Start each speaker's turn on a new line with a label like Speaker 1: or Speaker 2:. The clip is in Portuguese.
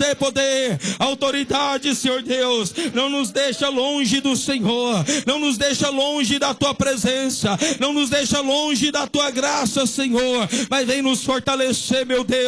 Speaker 1: ter poder, autoridade, Senhor Deus. Não nos deixa longe do Senhor, não nos deixa longe da tua presença, não nos deixa longe da tua graça, Senhor, mas vem nos fortalecer, meu Deus.